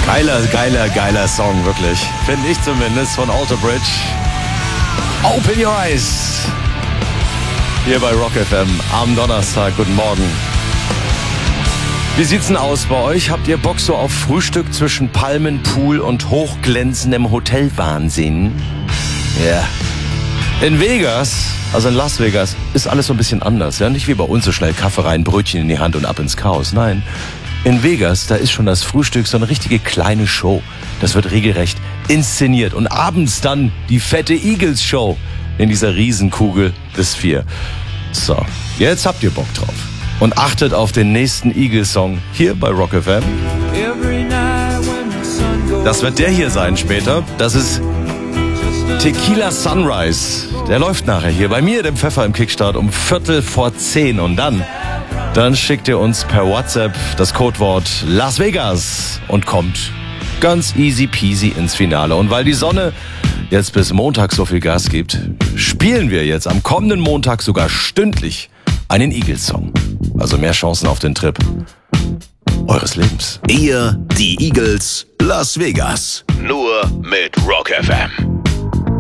Geiler Song, wirklich. Finde ich zumindest, von Alter Bridge. Open Your Eyes. Hier bei Rock FM am Donnerstag. Guten Morgen. Wie sieht's denn aus bei euch? Habt ihr Bock so auf Frühstück zwischen Palmen, Pool und hochglänzendem Hotelwahnsinn? Ja. In Vegas, also in Las Vegas, ist alles so ein bisschen anders. Ja, nicht wie bei uns so schnell Kaffee rein, Brötchen in die Hand und ab ins Chaos. Nein, in Vegas, da ist schon das Frühstück so eine richtige kleine Show. Das wird regelrecht inszeniert. Und abends dann die fette Eagles-Show in dieser Riesenkugel des Sphere. So, jetzt habt ihr Bock drauf. Und achtet auf den nächsten Eagles-Song hier bei Rock FM. Das wird der hier sein später. Das ist Tequila Sunrise. Der läuft nachher hier bei mir, dem Pfeffer im Kickstart, um 9:45. Und dann schickt ihr uns per WhatsApp das Codewort Las Vegas und kommt ganz easy peasy ins Finale. Und weil die Sonne jetzt bis Montag so viel Gas gibt, spielen wir jetzt am kommenden Montag sogar stündlich einen Eagles-Song. Also mehr Chancen auf den Trip eures Lebens. Ihr, die Eagles, Las Vegas. Nur mit Rock FM.